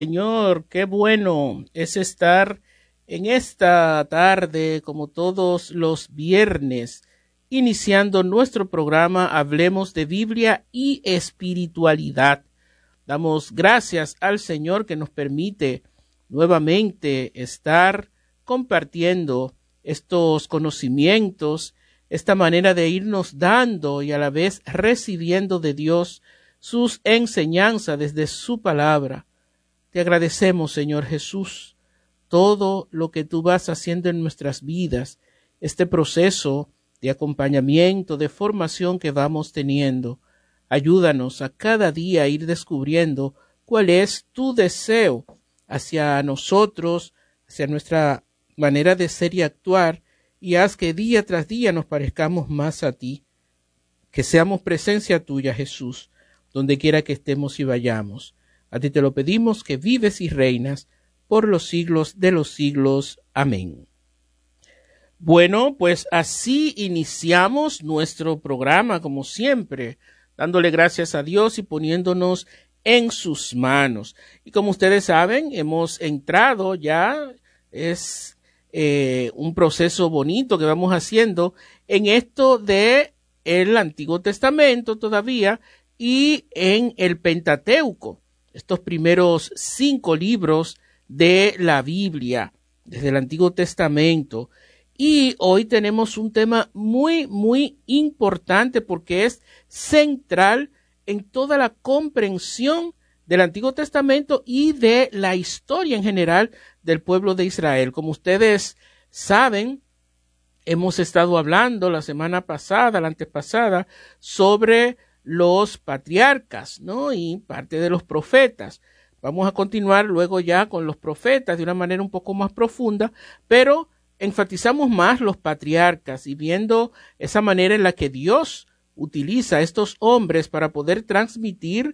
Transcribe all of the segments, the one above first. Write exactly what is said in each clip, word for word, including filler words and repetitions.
Señor, qué bueno es estar en esta tarde, como todos los viernes, iniciando nuestro programa Hablemos de Biblia y Espiritualidad. Damos gracias al Señor que nos permite nuevamente estar compartiendo estos conocimientos, esta manera de irnos dando y a la vez recibiendo de Dios sus enseñanzas desde su palabra. Te agradecemos, Señor Jesús, todo lo que tú vas haciendo en nuestras vidas, este proceso de acompañamiento, de formación que vamos teniendo. Ayúdanos a cada día a ir descubriendo cuál es tu deseo hacia nosotros, hacia nuestra manera de ser y actuar, y haz que día tras día nos parezcamos más a ti, que seamos presencia tuya, Jesús, donde quiera que estemos y vayamos. A ti te lo pedimos, que vives y reinas por los siglos de los siglos. Amén. Bueno, pues así iniciamos nuestro programa, como siempre, dándole gracias a Dios y poniéndonos en sus manos. Y como ustedes saben, hemos entrado ya, es eh, un proceso bonito que vamos haciendo en esto de el Antiguo Testamento todavía y en el Pentateuco. Estos primeros cinco libros de la Biblia, desde el Antiguo Testamento. Y hoy tenemos un tema muy, muy importante porque es central en toda la comprensión del Antiguo Testamento y de la historia en general del pueblo de Israel. Como ustedes saben, hemos estado hablando la semana pasada, la antepasada, sobre los patriarcas, ¿no? Y parte de los profetas. Vamos a continuar luego ya con los profetas de una manera un poco más profunda, pero enfatizamos más los patriarcas y viendo esa manera en la que Dios utiliza a estos hombres para poder transmitir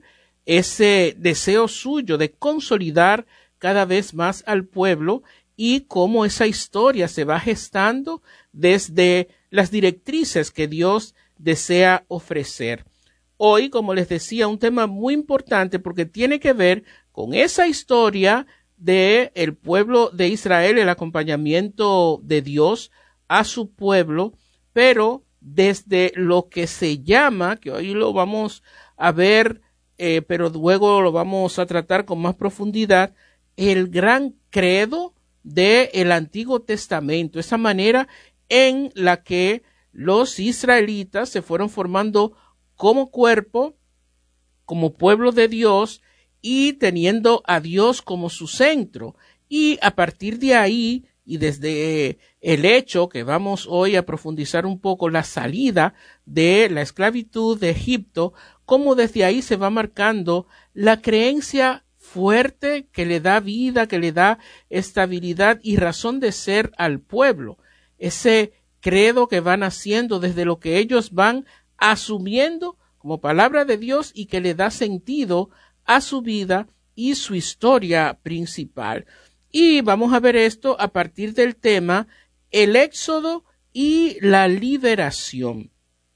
ese deseo suyo de consolidar cada vez más al pueblo y cómo esa historia se va gestando desde las directrices que Dios desea ofrecer. Hoy, como les decía, un tema muy importante porque tiene que ver con esa historia de el pueblo de Israel, el acompañamiento de Dios a su pueblo, pero desde lo que se llama, que hoy lo vamos a ver, eh, pero luego lo vamos a tratar con más profundidad, el gran credo del Antiguo Testamento, esa manera en la que los israelitas se fueron formando como cuerpo, como pueblo de Dios y teniendo a Dios como su centro. Y a partir de ahí y desde el hecho que vamos hoy a profundizar un poco la salida de la esclavitud de Egipto, cómo desde ahí se va marcando la creencia fuerte que le da vida, que le da estabilidad y razón de ser al pueblo. Ese credo que van haciendo desde lo que ellos van asumiendo como palabra de Dios y que le da sentido a su vida y su historia principal. Y vamos a ver esto a partir del tema el Éxodo y la liberación.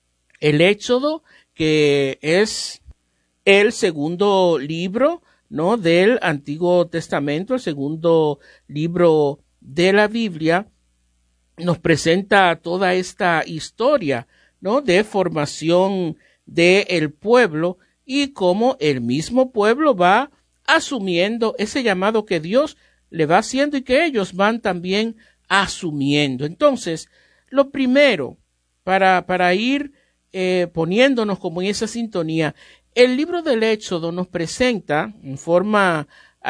El Éxodo, que es el segundo libro, ¿no?, del Antiguo Testamento, el segundo libro de la Biblia, nos presenta toda esta historia, ¿no?, de formación del pueblo y cómo el mismo pueblo va asumiendo ese llamado que Dios le va haciendo y que ellos van también asumiendo. Entonces, lo primero para, para ir eh, poniéndonos como en esa sintonía, el libro del Éxodo nos presenta en forma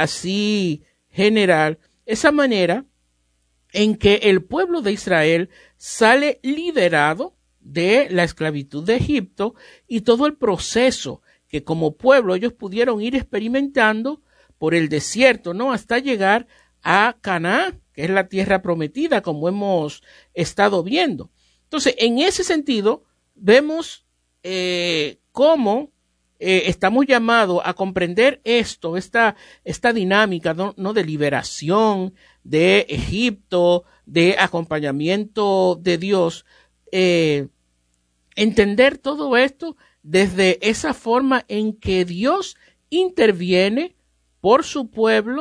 así general esa manera en que el pueblo de Israel sale liberado de la esclavitud de Egipto y todo el proceso que como pueblo ellos pudieron ir experimentando por el desierto, ¿no?, hasta llegar a Canaán, que es la tierra prometida, como hemos estado viendo. Entonces, en ese sentido, vemos eh, cómo eh, estamos llamados a comprender esto, esta, esta dinámica, ¿no?, ¿no?, de liberación de Egipto, de acompañamiento de Dios, eh, entender todo esto desde esa forma en que Dios interviene por su pueblo